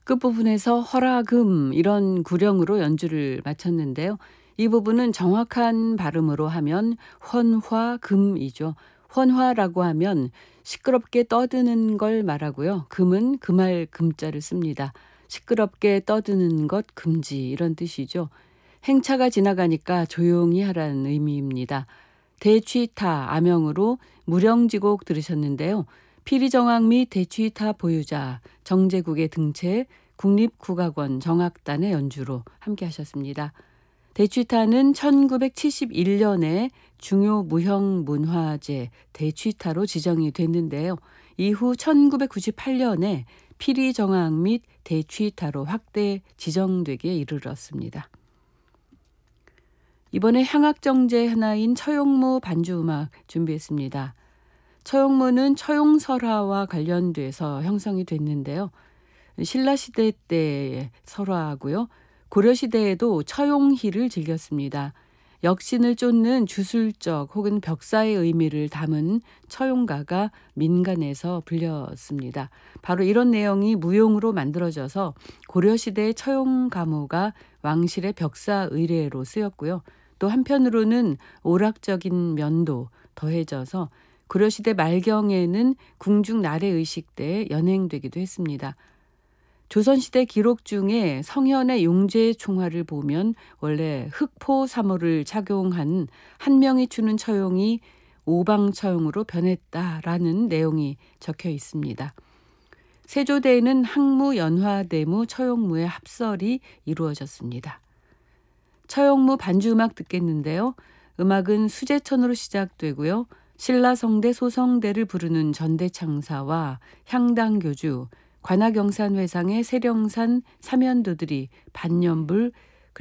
끝부분에서 허라금 이런 구령으로 연주를 마쳤는데요. 이 부분은 정확한 발음으로 하면 헌화금이죠. 헌화라고 하면 시끄럽게 떠드는 걸 말하고요. 금은 금할 금자를 씁니다. 시끄럽게 떠드는 것 금지 이런 뜻이죠. 행차가 지나가니까 조용히 하라는 의미입니다. 대취타 아명으로 무령지곡 들으셨는데요. 피리정악 및 대취타 보유자 정제국의 등체 국립국악원 정악단의 연주로 함께 하셨습니다. 대취타는 1971년에 중요 무형문화재 대취타로 지정이 됐는데요. 이후 1998년에 피리정악 및 대취타로 확대 지정되기에 이르렀습니다. 이번에 향악정제 하나인 처용무 반주음악 준비했습니다. 처용무는 처용설화와 관련돼서 형성이 됐는데요. 신라시대 때의 설화고요. 고려시대에도 처용희를 즐겼습니다. 역신을 쫓는 주술적 혹은 벽사의 의미를 담은 처용가가 민간에서 불렸습니다. 바로 이런 내용이 무용으로 만들어져서 고려시대의 처용가무가 왕실의 벽사 의례로 쓰였고요. 또 한편으로는 오락적인 면도 더해져서 고려시대 말경에는 궁중 나래의식 때 연행되기도 했습니다. 조선시대 기록 중에 성현의 용제총화를 보면 원래 흑포사모를 착용한 한 명이 추는 처용이 오방처용으로 변했다라는 내용이 적혀 있습니다. 세조대에는 항무, 연화대무, 처용무의 합설이 이루어졌습니다. 처용무 반주음악 듣겠는데요. 음악은 수제천으로 시작되고요. 신라성대 소성대를 부르는 전대창사와 향당교주, 관악영산회상의 세령산 삼연도들이 반연불